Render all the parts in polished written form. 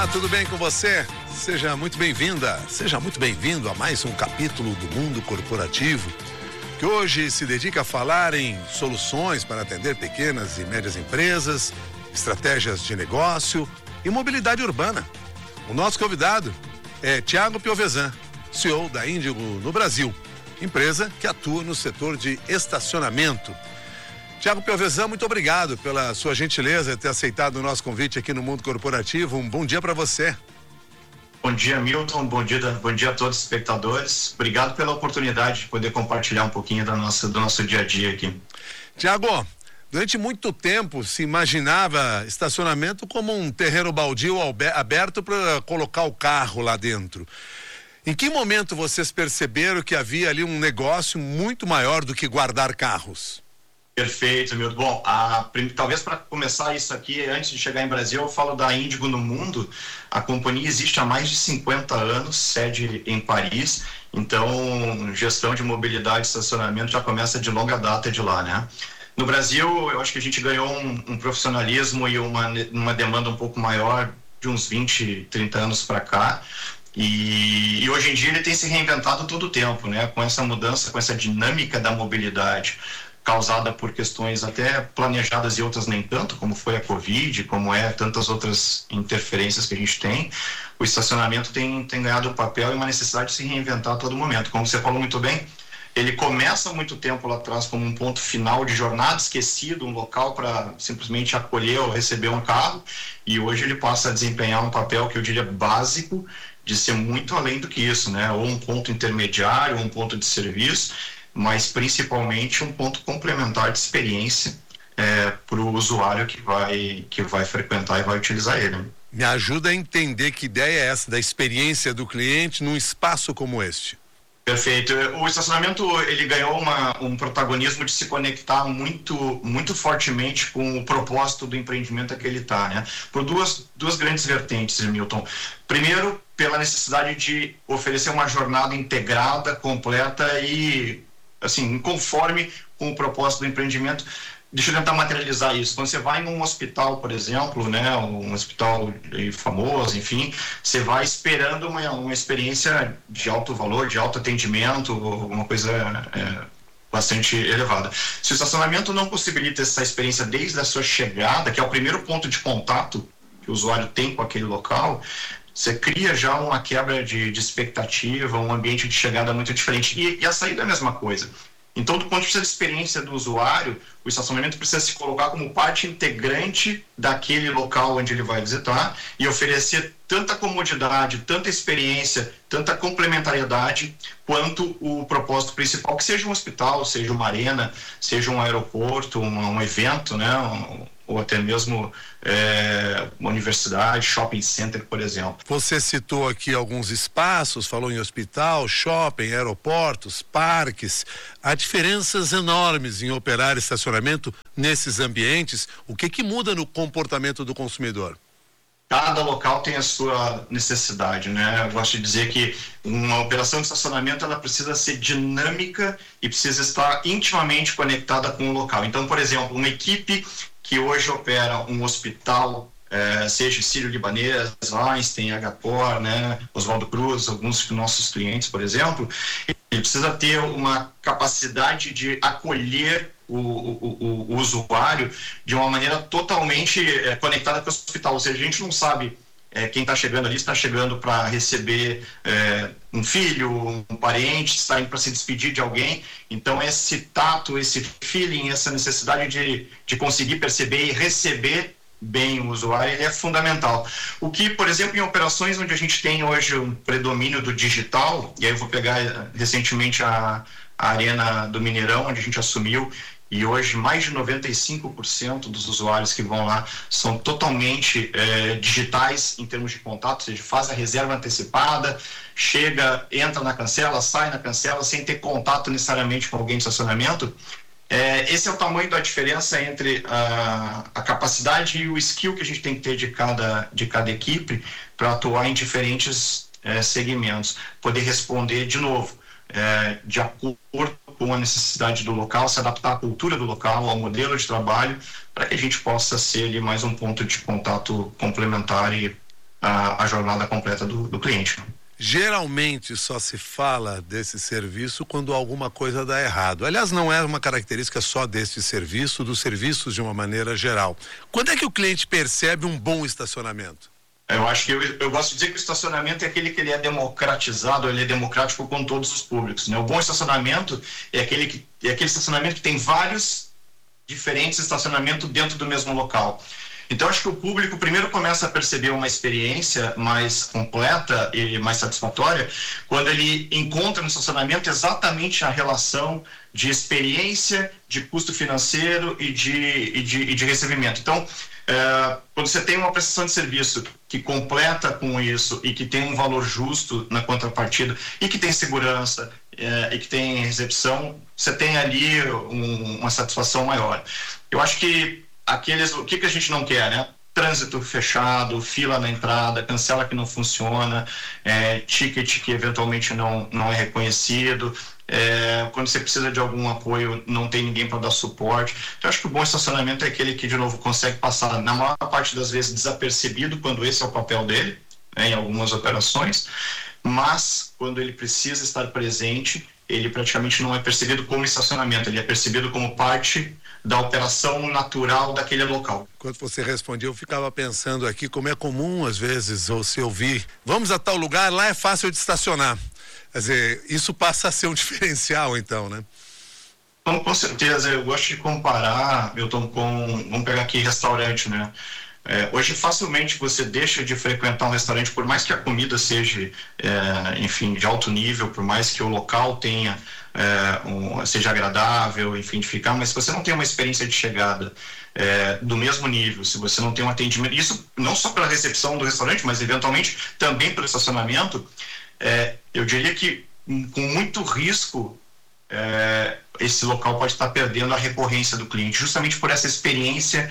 Olá, tudo bem com você? Seja muito bem-vinda, seja muito bem-vindo a mais um capítulo do Mundo Corporativo, que hoje se dedica a falar em soluções para atender pequenas e médias empresas, estratégias de negócio e mobilidade urbana. O nosso convidado é Thiago Piovesan, CEO da Índigo no Brasil, empresa que atua no setor de estacionamento. Thiago Piovesan, muito obrigado pela sua gentileza de ter aceitado o nosso convite aqui no Mundo Corporativo. Um bom dia para você. Bom dia, Milton. Bom dia a todos os espectadores. Obrigado pela oportunidade de poder compartilhar um pouquinho do nosso dia a dia aqui. Thiago, durante muito tempo se imaginava estacionamento como um terreno baldio aberto para colocar o carro lá dentro. Em que momento vocês perceberam que havia ali um negócio muito maior do que guardar carros? Perfeito, Milton. Bom, talvez para começar isso aqui, antes de chegar em Brasil, eu falo da Índigo no mundo. A companhia existe há mais de 50 anos, sede em Paris, então gestão de mobilidade e estacionamento já começa de longa data de lá, né? No Brasil, eu acho que a gente ganhou um profissionalismo e uma demanda um pouco maior de uns 20, 30 anos para cá. E hoje em dia ele tem se reinventado todo o tempo, né? Com essa mudança, com essa dinâmica da mobilidade, causada por questões até planejadas e outras nem tanto, como foi a Covid, como tantas outras interferências que a gente tem. O estacionamento tem ganhado um papel e uma necessidade de se reinventar a todo momento. Como você falou muito bem, ele começa há muito tempo lá atrás como um ponto final de jornada, esquecido, um local para simplesmente acolher ou receber um carro, e hoje ele passa a desempenhar um papel que eu diria básico, de ser muito além do que isso, né? Ou um ponto intermediário, ou um ponto de serviço, mas principalmente um ponto complementar de experiência para o usuário que vai frequentar e vai utilizar ele. Me ajuda a entender que ideia é essa da experiência do cliente num espaço como este. Perfeito. O estacionamento ele ganhou um protagonismo de se conectar muito fortemente com o propósito do empreendimento que ele está, né? Por duas grandes vertentes, Milton. Primeiro, pela necessidade de oferecer uma jornada integrada, completa e assim, conforme com o propósito do empreendimento. Deixa eu tentar materializar isso. Quando você vai em um hospital, por exemplo, né, um hospital famoso, enfim, você vai esperando uma experiência de alto valor, de alto atendimento, uma coisa bastante elevada. Se o estacionamento não possibilita essa experiência desde a sua chegada, que é o primeiro ponto de contato que o usuário tem com aquele local, você cria já uma quebra de expectativa, um ambiente de chegada muito diferente. E a saída é a mesma coisa. Então, do ponto de vista da experiência do usuário, o estacionamento precisa se colocar como parte integrante daquele local onde ele vai visitar e oferecer tanta comodidade, tanta experiência, tanta complementariedade quanto o propósito principal, que seja um hospital, seja uma arena, seja um aeroporto, um evento, né? Ou até mesmo uma universidade, shopping center, por exemplo. Você citou aqui alguns espaços, falou em hospital, shopping, aeroportos, parques. Há diferenças enormes em operar estacionamento nesses ambientes. O que muda no comportamento do consumidor? Cada local tem a sua necessidade, né? Eu gosto de dizer que uma operação de estacionamento ela precisa ser dinâmica e precisa estar intimamente conectada com o local. Então, por exemplo, uma equipe que hoje opera um hospital, seja Sírio-Libanês, Einstein, HCor, né, Oswaldo Cruz, alguns dos nossos clientes, por exemplo, ele precisa ter uma capacidade de acolher o usuário de uma maneira totalmente conectada com o hospital. Ou seja, a gente não sabe quem está chegando ali, está chegando para receber um filho, um parente, está indo para se despedir de alguém. Então, esse tato, esse feeling, essa necessidade de conseguir perceber e receber bem o usuário, ele é fundamental. O que, por exemplo, em operações onde a gente tem hoje um predomínio do digital, e aí eu vou pegar recentemente a Arena do Mineirão, onde a gente assumiu, e hoje mais de 95% dos usuários que vão lá são totalmente digitais em termos de contato, ou seja, faz a reserva antecipada, chega, entra na cancela, sai na cancela, sem ter contato necessariamente com alguém de estacionamento. Esse é o tamanho da diferença entre a capacidade e o skill que a gente tem que ter de cada equipe para atuar em diferentes segmentos, poder responder de novo, de acordo com a necessidade do local, se adaptar à cultura do local, ao modelo de trabalho, para que a gente possa ser ali mais um ponto de contato complementar e a jornada completa do cliente. Geralmente só se fala desse serviço quando alguma coisa dá errado. Aliás, não é uma característica só deste serviço, dos serviços de uma maneira geral. Quando é que o cliente percebe um bom estacionamento? Eu acho que eu gosto de dizer que o estacionamento é aquele que ele é democratizado, ele é democrático com todos os públicos, né? O bom estacionamento é aquele estacionamento que tem vários diferentes estacionamentos dentro do mesmo local. Então, acho que o público primeiro começa a perceber uma experiência mais completa e mais satisfatória quando ele encontra no estacionamento exatamente a relação de experiência, de custo financeiro e de recebimento. Então, quando você tem uma prestação de serviço que completa com isso e que tem um valor justo na contrapartida e que tem segurança e que tem recepção, você tem ali uma satisfação maior. Eu acho que o que a gente não quer, né? Trânsito fechado, fila na entrada, cancela que não funciona, ticket que eventualmente não é reconhecido, quando você precisa de algum apoio não tem ninguém para dar suporte. Então, acho que o bom estacionamento é aquele que, de novo, consegue passar, na maior parte das vezes, desapercebido, quando esse é o papel dele, né, em algumas operações, mas quando ele precisa estar presente, ele praticamente não é percebido como estacionamento, ele é percebido como parte da operação natural daquele local. Enquanto você respondia, eu ficava pensando aqui como é comum, às vezes, ou se ouvir, vamos a tal lugar, lá é fácil de estacionar. Quer dizer, isso passa a ser um diferencial, então, né? Então, com certeza, eu gosto de comparar, Milton, vamos pegar aqui restaurante, né? Hoje, facilmente, você deixa de frequentar um restaurante, por mais que a comida seja, enfim, de alto nível, por mais que o local tenha, seja agradável, enfim, de ficar, mas se você não tem uma experiência de chegada do mesmo nível, se você não tem um atendimento, isso não só pela recepção do restaurante, mas eventualmente também pelo estacionamento, eu diria que com muito risco esse local pode estar perdendo a recorrência do cliente, justamente por essa experiência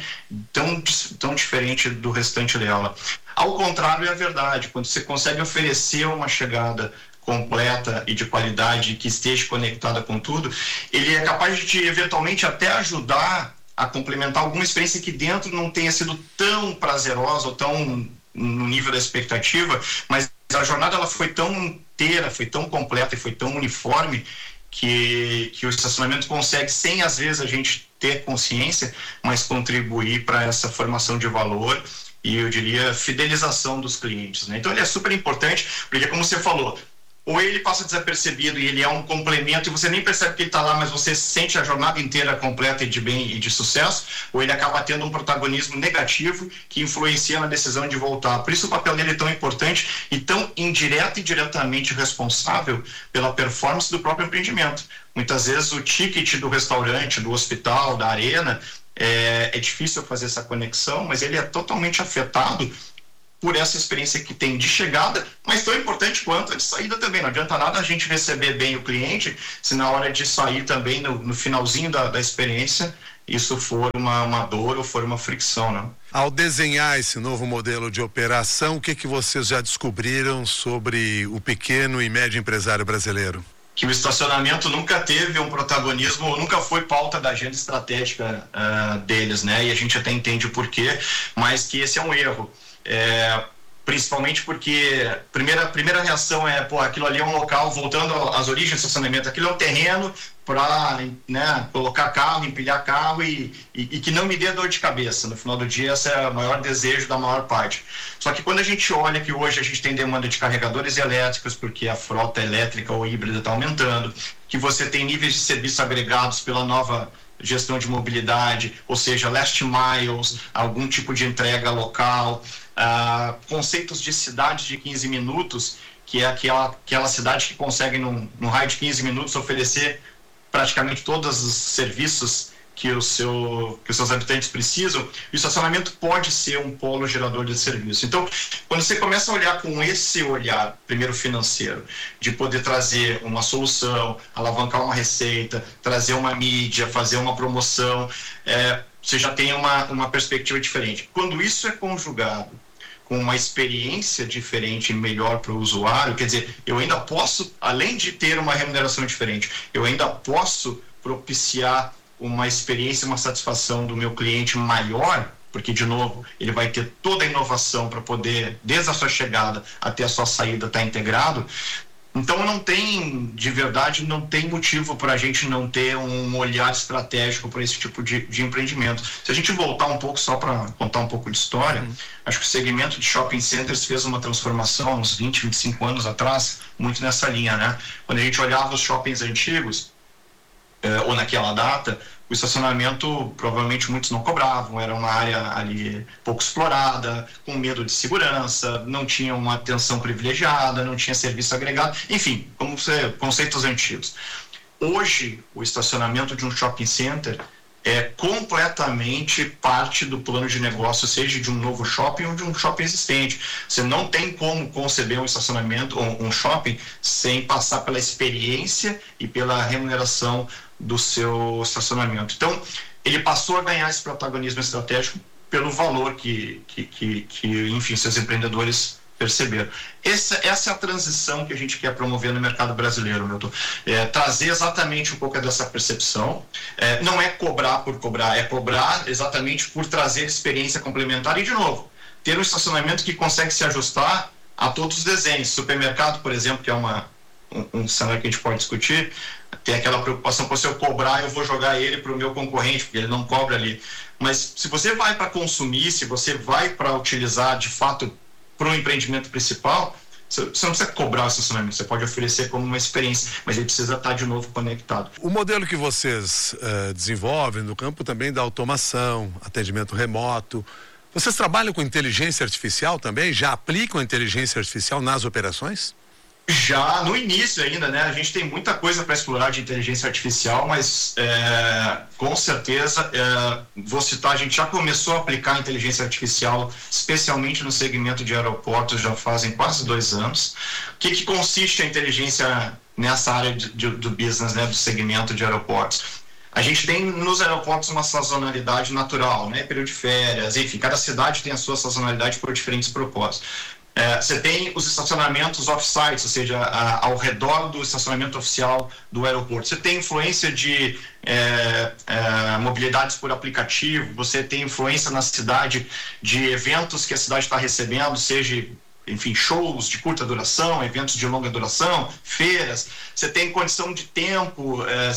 tão diferente do restante dela. Ao contrário, é a verdade, quando você consegue oferecer uma chegada completa e de qualidade que esteja conectada com tudo, ele é capaz de te eventualmente até ajudar a complementar alguma experiência que dentro não tenha sido tão prazerosa ou tão no nível da expectativa, mas a jornada ela foi tão inteira, foi tão completa e foi tão uniforme que o estacionamento consegue, sem às vezes a gente ter consciência, mas contribuir para essa formação de valor e, eu diria, fidelização dos clientes, né? Então ele é super importante, porque como você falou, ou ele passa desapercebido e ele é um complemento e você nem percebe que ele está lá, mas você sente a jornada inteira completa e de bem e de sucesso, ou ele acaba tendo um protagonismo negativo que influencia na decisão de voltar. Por isso o papel dele é tão importante e tão indireto e diretamente responsável pela performance do próprio empreendimento. Muitas vezes o ticket do restaurante, do hospital, da arena, é difícil fazer essa conexão, mas ele é totalmente afetado por essa experiência que tem de chegada, mas tão importante quanto a de saída também. Não adianta nada a gente receber bem o cliente, se na hora de sair também, no finalzinho da experiência, isso for uma dor ou for uma fricção, né? Ao desenhar esse novo modelo de operação, o que vocês já descobriram sobre o pequeno e médio empresário brasileiro? Que o estacionamento nunca teve um protagonismo, nunca foi pauta da agenda estratégica deles, né? E a gente até entende o porquê, mas que esse é um erro. Principalmente porque a primeira reação é, aquilo ali é um local, voltando às origens do estacionamento, aquilo é um terreno para, né, colocar carro, empilhar carro e que não me dê dor de cabeça. No final do dia, esse é o maior desejo da maior parte. Só que quando a gente olha que hoje a gente tem demanda de carregadores elétricos, porque a frota elétrica ou híbrida está aumentando, que você tem níveis de serviço agregados pela nova gestão de mobilidade, ou seja, last miles, algum tipo de entrega local, conceitos de cidade de 15 minutos, que é aquela cidade que consegue, num raio de 15 minutos, oferecer praticamente todos os serviços que os seus habitantes precisam. O estacionamento pode ser um polo gerador de serviço. Então, quando você começa a olhar com esse olhar, primeiro financeiro, de poder trazer uma solução, alavancar uma receita, trazer uma mídia, fazer uma promoção, você já tem uma perspectiva diferente. Quando isso é conjugado com uma experiência diferente e melhor para o usuário, quer dizer, eu ainda posso, além de ter uma remuneração diferente, eu ainda posso propiciar uma experiência, uma satisfação do meu cliente maior, porque, de novo, ele vai ter toda a inovação para poder, desde a sua chegada até a sua saída, estar integrado. Então, de verdade, não tem motivo para a gente não ter um olhar estratégico para esse tipo de empreendimento. Se a gente voltar um pouco, só para contar um pouco de história, acho que o segmento de shopping centers fez uma transformação uns 20, 25 anos atrás, muito nessa linha, né? Quando a gente olhava os shoppings antigos, ou naquela data, o estacionamento, provavelmente muitos não cobravam, era uma área ali pouco explorada, com medo de segurança, não tinha uma atenção privilegiada, não tinha serviço agregado, enfim, conceitos antigos. Hoje, o estacionamento de um shopping center é completamente parte do plano de negócio, seja de um novo shopping ou de um shopping existente. Você não tem como conceber um estacionamento ou um shopping sem passar pela experiência e pela remuneração do seu estacionamento. Então, ele passou a ganhar esse protagonismo estratégico pelo valor que enfim, seus empreendedores perceberam. Essa é a transição que a gente quer promover no mercado brasileiro, Milton. Trazer exatamente um pouco dessa percepção. Não é cobrar por cobrar, é cobrar exatamente por trazer experiência complementar e, de novo, ter um estacionamento que consegue se ajustar a todos os desenhos. Supermercado, por exemplo, que é um cenário que a gente pode discutir, tem aquela preocupação, se eu cobrar, eu vou jogar ele para o meu concorrente, porque ele não cobra ali. Mas se você vai para consumir, se você vai para utilizar, de fato, para um empreendimento principal, você não precisa cobrar o estacionamento, você pode oferecer como uma experiência, mas ele precisa estar de novo conectado. O modelo que vocês desenvolvem no campo também da automação, atendimento remoto, vocês trabalham com inteligência artificial também? Já aplicam a inteligência artificial nas operações? Já no início ainda, né? A gente tem muita coisa para explorar de inteligência artificial, mas com certeza, vou citar, a gente já começou a aplicar inteligência artificial, especialmente no segmento de aeroportos, já fazem quase 2 anos. O que consiste a inteligência nessa área do business, né? Do segmento de aeroportos? A gente tem nos aeroportos uma sazonalidade natural, né? Período de férias, enfim, cada cidade tem a sua sazonalidade por diferentes propósitos. Você tem os estacionamentos off-site, ou seja, ao redor do estacionamento oficial do aeroporto. Você tem influência de mobilidades por aplicativo, você tem influência na cidade de eventos que a cidade está recebendo, seja, enfim, shows de curta duração, eventos de longa duração, feiras. Você tem condição de tempo,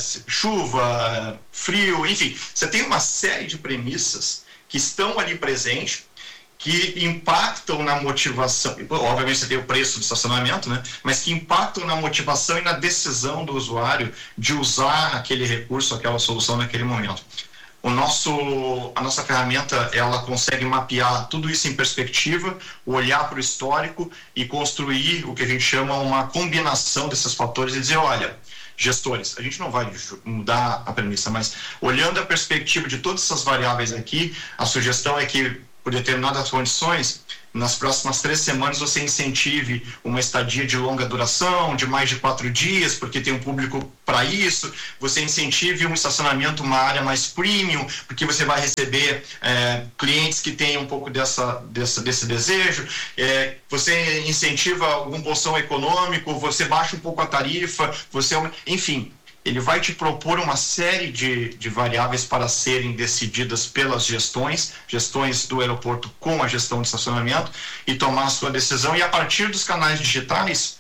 chuva, frio, enfim. Você tem uma série de premissas que estão ali presentes, que impactam na motivação, obviamente você tem o preço do estacionamento, né? Mas que impactam na motivação e na decisão do usuário de usar aquele recurso, aquela solução naquele momento. A nossa ferramenta, ela consegue mapear tudo isso em perspectiva, olhar para o histórico e construir o que a gente chama uma combinação desses fatores e dizer, olha, gestores, a gente não vai mudar a premissa, mas olhando a perspectiva de todas essas variáveis aqui, a sugestão é que, por determinadas condições, nas próximas 3 semanas você incentive uma estadia de longa duração, de mais de 4 dias, porque tem um público para isso. Você incentive um estacionamento, uma área mais premium, porque você vai receber clientes que têm um pouco desse desejo. Você incentiva algum bolsão econômico, você baixa um pouco a tarifa, enfim. Ele vai te propor uma série de variáveis para serem decididas pelas gestões do aeroporto com a gestão de estacionamento e tomar a sua decisão e, a partir dos canais digitais,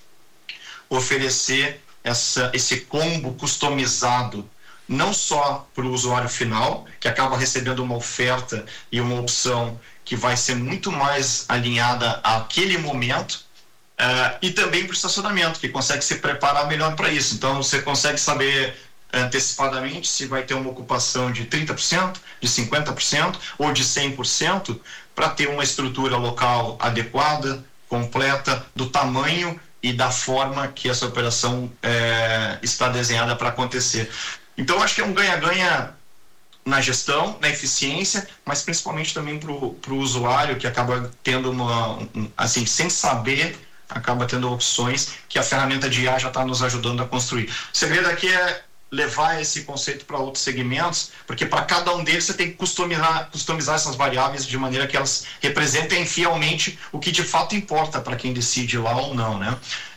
oferecer esse combo customizado, não só para o usuário final, que acaba recebendo uma oferta e uma opção que vai ser muito mais alinhada àquele momento, e também para o estacionamento, que consegue se preparar melhor para isso. Então, você consegue saber antecipadamente se vai ter uma ocupação de 30%, de 50% ou de 100%, para ter uma estrutura local adequada, completa, do tamanho e da forma que essa operação está desenhada para acontecer. Então, acho que é um ganha-ganha na gestão, na eficiência, mas principalmente também para o usuário, que acaba tendo assim, sem saber, acaba tendo opções que a ferramenta de IA já está nos ajudando a construir. O segredo aqui é levar esse conceito para outros segmentos, porque para cada um deles você tem que customizar essas variáveis de maneira que elas representem fielmente o que de fato importa para quem decide ir lá ou não, né?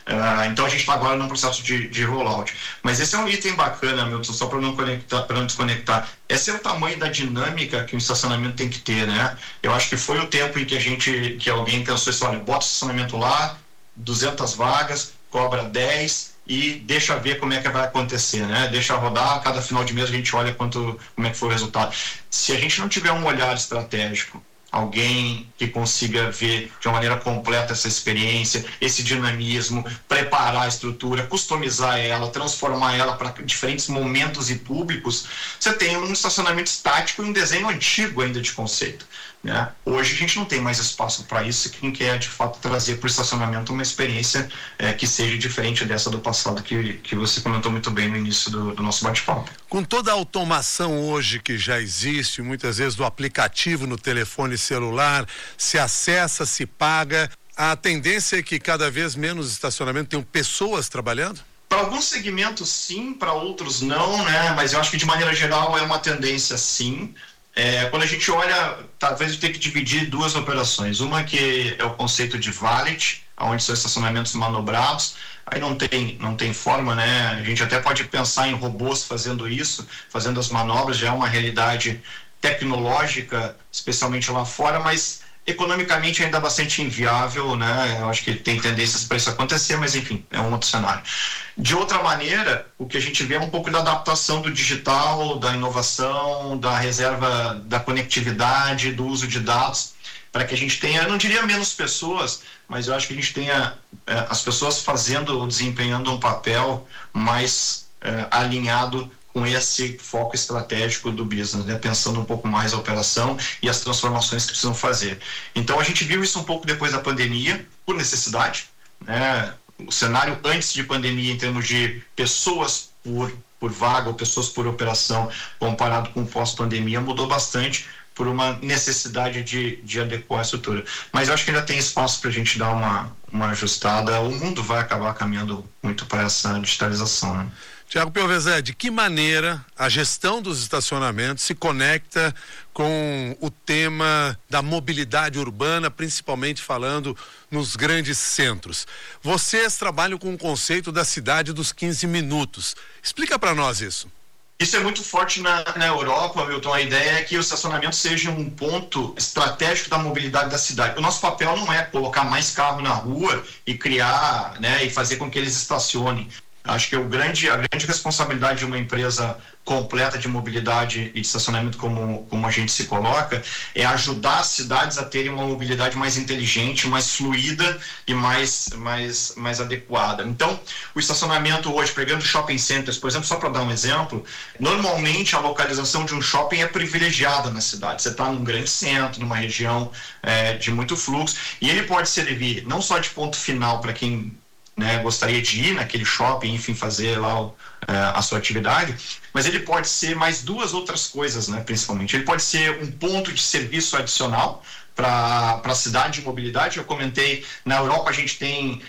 Então a gente está agora num processo de rollout. Mas esse é um item bacana, Milton, só para não desconectar. Esse é o tamanho da dinâmica que o estacionamento tem que ter, né? Eu acho que foi o tempo em que alguém pensou assim, olha, bota o estacionamento lá, 200 vagas, cobra 10 e deixa ver como é que vai acontecer, né? Deixa rodar, cada final de mês a gente olha como é que foi o resultado. Se a gente não tiver um olhar estratégico, alguém que consiga ver de uma maneira completa essa experiência, esse dinamismo, preparar a estrutura, customizar ela, transformar ela para diferentes momentos e públicos, você tem um estacionamento estático e um desenho antigo ainda de conceito, né? Hoje a gente não tem mais espaço para isso. Quem quer de fato trazer para o estacionamento uma experiência que seja diferente dessa do passado que você comentou muito bem no início do nosso bate-papo. Com toda a automação hoje que já existe, muitas vezes do aplicativo no telefone celular, se acessa, se paga, a tendência é que cada vez menos estacionamento tenham pessoas trabalhando? Para alguns segmentos sim, para outros não, né? Mas eu acho que de maneira geral é uma tendência sim. Quando a gente olha, talvez a gente tenha que dividir duas operações. Uma que é o conceito de valet, onde são estacionamentos manobrados. Aí não tem forma, né? A gente até pode pensar em robôs fazendo isso, fazendo as manobras, já é uma realidade tecnológica, especialmente lá fora, mas economicamente ainda bastante inviável, né? Eu acho que tem tendências para isso acontecer, mas enfim, é um outro cenário. De outra maneira, o que a gente vê é um pouco da adaptação do digital, da inovação, da reserva, da conectividade, do uso de dados, para que a gente tenha, eu não diria menos pessoas, mas eu acho que a gente tenha as pessoas fazendo ou desempenhando um papel mais alinhado com esse foco estratégico do business, né? Pensando um pouco mais a operação e as transformações que precisam fazer. Então a gente viu isso um pouco depois da pandemia, por necessidade, né? O cenário antes de pandemia, em termos de pessoas por vaga ou pessoas por operação, comparado com o pós-pandemia, mudou bastante por uma necessidade de adequar a estrutura. Mas eu acho que ainda tem espaço para a gente dar uma ajustada. O mundo vai acabar caminhando muito para essa digitalização, né? Tiago Piovesan, de que maneira a gestão dos estacionamentos se conecta com o tema da mobilidade urbana, principalmente falando nos grandes centros? Vocês trabalham com o conceito da cidade dos 15 minutos. Explica para nós isso. Isso é muito forte na Europa, Milton. A ideia é que o estacionamento seja um ponto estratégico da mobilidade da cidade. O nosso papel não é colocar mais carro na rua e criar, né, e fazer com que eles estacionem. Acho que a grande responsabilidade de uma empresa completa de mobilidade e de estacionamento como a gente se coloca é ajudar as cidades a terem uma mobilidade mais inteligente, mais fluida e mais adequada. Então, o estacionamento hoje, pegando shopping centers, por exemplo, só para dar um exemplo, normalmente a localização de um shopping é privilegiada na cidade. Você está num grande centro, numa região de muito fluxo, e ele pode servir não só de ponto final para quem, né, gostaria de ir naquele shopping, enfim, fazer lá a sua atividade, mas ele pode ser mais duas outras coisas, né, principalmente. Ele pode ser um ponto de serviço adicional para a cidade de mobilidade. Eu comentei, na Europa a gente tem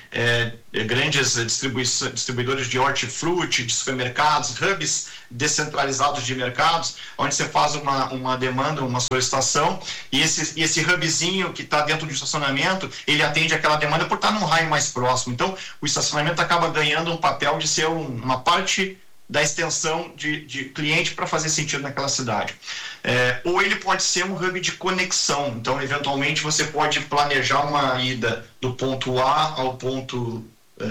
grandes distribuidores de hortifruti, de supermercados, hubs descentralizados de mercados, onde você faz uma demanda, uma solicitação, e esse hubzinho que está dentro do estacionamento, ele atende aquela demanda por estar num raio mais próximo. Então, o estacionamento acaba ganhando um papel de ser uma parte da extensão de cliente para fazer sentido naquela cidade. Ou ele pode ser um hub de conexão. Então, eventualmente, você pode planejar uma ida do ponto A ao ponto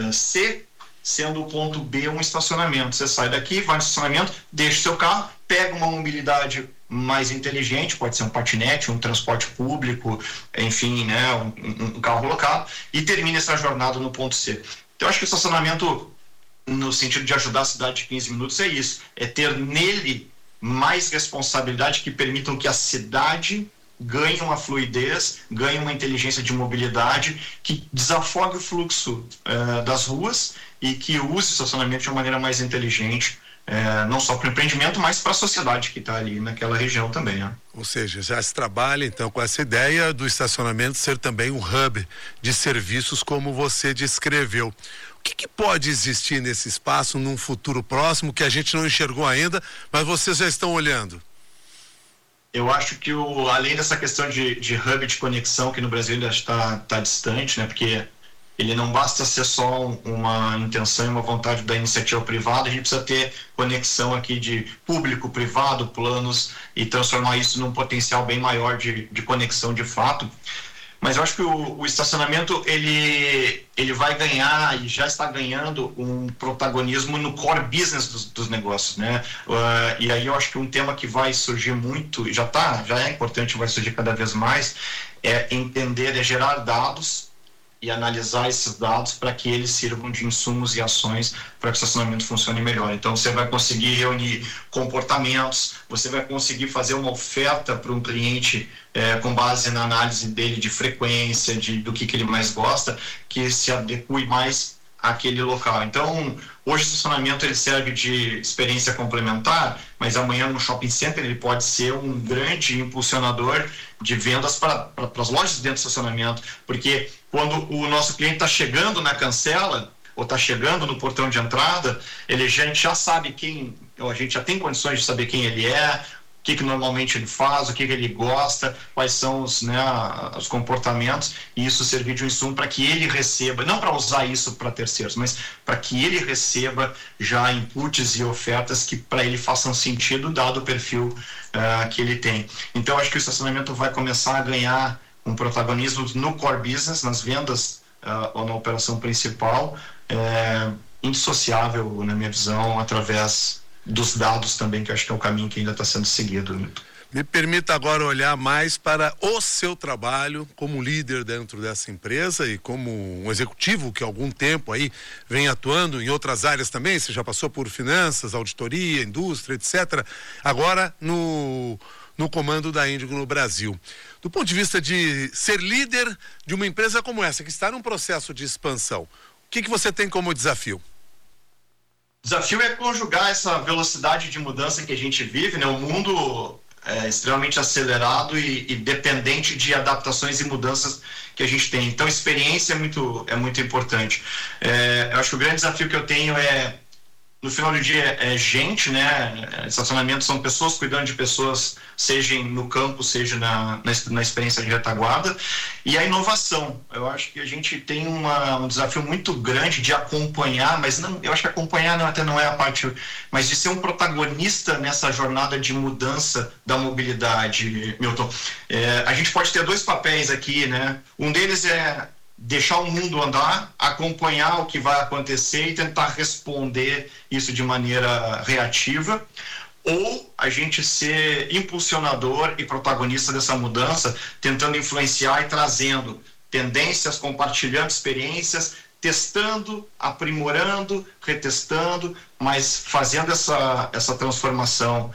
C, sendo o ponto B um estacionamento. Você sai daqui, vai no estacionamento, deixa o seu carro, pega uma mobilidade mais inteligente, pode ser um patinete, um transporte público, enfim, né, um carro locado, e termina essa jornada no ponto C. Então, eu acho que o estacionamento, no sentido de ajudar a cidade de 15 minutos, é isso, é ter nele mais responsabilidade que permitam que a cidade ganhe uma fluidez, ganhe uma inteligência de mobilidade, que desafogue o fluxo das ruas e que use o estacionamento de uma maneira mais inteligente, não só para o empreendimento, mas para a sociedade que está ali naquela região também, né? Ou seja, já se trabalha então com essa ideia do estacionamento ser também um hub de serviços como você descreveu. O que pode existir nesse espaço num futuro próximo que a gente não enxergou ainda, mas vocês já estão olhando? Eu acho que além dessa questão de hub de conexão, que no Brasil ainda está distante, né? Porque ele não basta ser só uma intenção e uma vontade da iniciativa privada, a gente precisa ter conexão aqui de público, privado, planos, e transformar isso num potencial bem maior de conexão de fato. Mas eu acho que o estacionamento, ele vai ganhar e já está ganhando um protagonismo no core business dos negócios, né? E aí eu acho que um tema que vai surgir muito, já é importante, vai surgir cada vez mais, é entender, é gerar dados e analisar esses dados para que eles sirvam de insumos e ações para que o estacionamento funcione melhor. Então, você vai conseguir reunir comportamentos, você vai conseguir fazer uma oferta para um cliente com base na análise dele de frequência, do que ele mais gosta, que se adeque mais àquele local. Então, hoje o estacionamento ele serve de experiência complementar, mas amanhã no shopping center ele pode ser um grande impulsionador de vendas para as lojas dentro do estacionamento, porque quando o nosso cliente está chegando na cancela ou está chegando no portão de entrada, a gente já sabe a gente já tem condições de saber quem ele é, o que normalmente ele faz, o que ele gosta, quais são os comportamentos, e isso servir de um insumo para que ele receba, não para usar isso para terceiros, mas para que ele receba já inputs e ofertas que para ele façam sentido, dado o perfil que ele tem. Então, acho que o estacionamento vai começar a ganhar um protagonismo no core business, nas vendas ou na operação principal, indissociável, na minha visão, através dos dados também, que eu acho que é o caminho que ainda está sendo seguido, Milton. Me permita agora olhar mais para o seu trabalho como líder dentro dessa empresa e como um executivo que há algum tempo aí vem atuando em outras áreas também. Você já passou por finanças, auditoria, indústria, etc. Agora no comando da Índigo no Brasil. Do ponto de vista de ser líder de uma empresa como essa, que está num processo de expansão, o que você tem como desafio? O desafio é conjugar essa velocidade de mudança que a gente vive, né? O mundo é extremamente acelerado e dependente de adaptações e mudanças que a gente tem. Então, experiência é muito importante. Eu acho que o grande desafio que eu tenho no final do dia, gente, né? Estacionamento são pessoas cuidando de pessoas, seja no campo, seja na experiência de retaguarda. E a inovação. Eu acho que a gente tem um desafio muito grande de acompanhar, mas eu acho que acompanhar até não é a parte, mas de ser um protagonista nessa jornada de mudança da mobilidade, Milton. A gente pode ter dois papéis aqui, né? Um deles é deixar o mundo andar, acompanhar o que vai acontecer e tentar responder isso de maneira reativa, ou a gente ser impulsionador e protagonista dessa mudança, tentando influenciar e trazendo tendências, compartilhando experiências, testando, aprimorando, retestando, mas fazendo essa transformação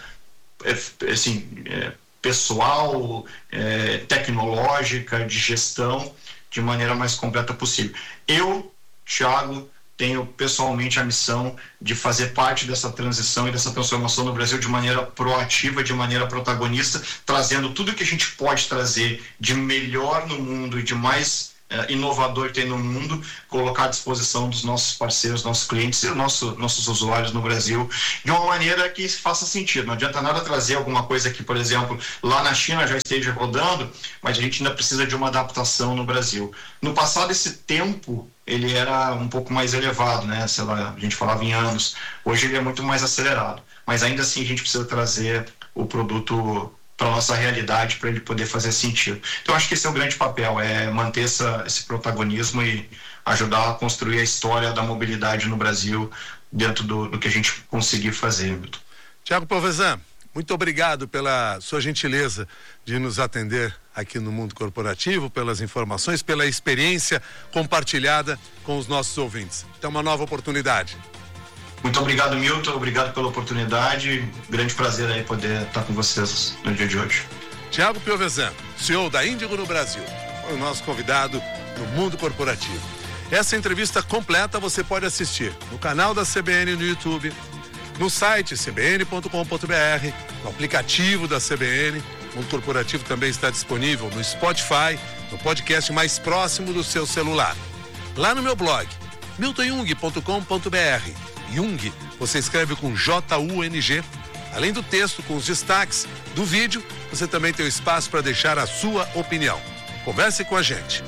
pessoal, tecnológica, de gestão, de maneira mais completa possível. Eu, Thiago, tenho pessoalmente a missão de fazer parte dessa transição e dessa transformação no Brasil de maneira proativa, de maneira protagonista, trazendo tudo que a gente pode trazer de melhor no mundo e de mais inovador que tem no mundo, colocar à disposição dos nossos parceiros, nossos clientes e nossos usuários no Brasil, de uma maneira que faça sentido. Não adianta nada trazer alguma coisa que, por exemplo, lá na China já esteja rodando, mas a gente ainda precisa de uma adaptação no Brasil. No passado, esse tempo ele era um pouco mais elevado, né? Sei lá, a gente falava em anos. Hoje ele é muito mais acelerado, mas ainda assim a gente precisa trazer o produto para a nossa realidade, para ele poder fazer sentido. Então, acho que esse é o grande papel, é manter esse protagonismo e ajudar a construir a história da mobilidade no Brasil dentro do que a gente conseguir fazer, Milton. Thiago Povesan, muito obrigado pela sua gentileza de nos atender aqui no Mundo Corporativo, pelas informações, pela experiência compartilhada com os nossos ouvintes. Até uma nova oportunidade. Muito obrigado, Milton. Obrigado pela oportunidade. Grande prazer aí poder estar com vocês no dia de hoje. Thiago Povesan, CEO da Índigo no Brasil, foi o nosso convidado no Mundo Corporativo. Essa entrevista completa você pode assistir no canal da CBN no YouTube, no site cbn.com.br, no aplicativo da CBN. O Mundo Corporativo também está disponível no Spotify, no podcast mais próximo do seu celular. Lá no meu blog, miltonjung.com.br. Jung, você escreve com J-U-N-G. Além do texto com os destaques do vídeo, você também tem o espaço para deixar a sua opinião. Converse com a gente.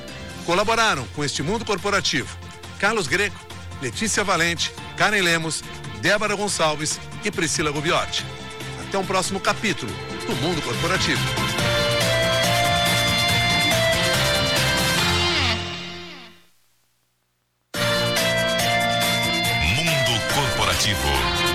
Colaboraram com este Mundo Corporativo Carlos Greco, Letícia Valente, Karen Lemos, Débora Gonçalves e Priscila Gubiotti. Até um próximo capítulo do Mundo Corporativo. Mundo Corporativo.